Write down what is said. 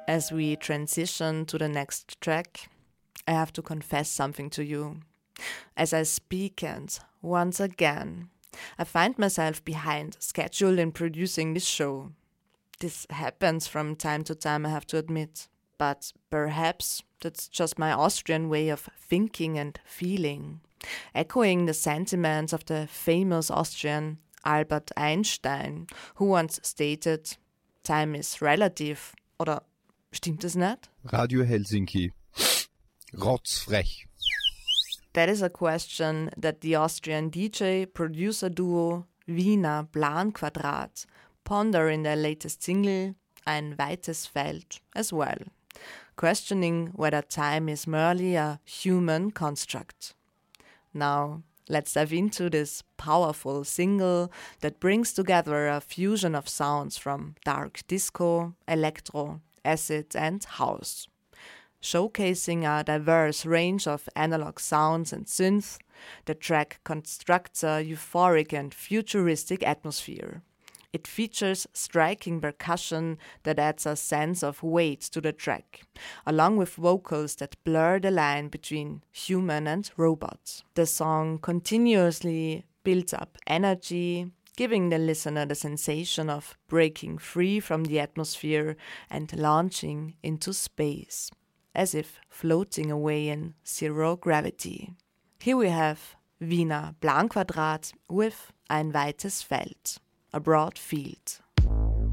As we transition to the next track, I have to confess something to you. As I speak and once again, I find myself behind schedule in producing this show. This happens from time to time, I have to admit. But perhaps that's just my Austrian way of thinking and feeling, echoing the sentiments of the famous Austrian Albert Einstein, who once stated, "Time is relative." Oder stimmt es nicht? Radio Helsinki. Rotzfrech. That is a question that the Austrian DJ-producer duo Wiener Planquadrat ponder in their latest single, Ein weites Feld, as well, questioning whether time is merely a human construct. Now, let's dive into this powerful single that brings together a fusion of sounds from dark disco, electro, acid and house. Showcasing a diverse range of analog sounds and synth, the track constructs a euphoric and futuristic atmosphere. It features striking percussion that adds a sense of weight to the track, along with vocals that blur the line between human and robot. The song continuously builds up energy, giving the listener the sensation of breaking free from the atmosphere and launching into space, as if floating away in zero gravity. Here we have Wiener Planquadrat with Ein weites Feld, a broad field.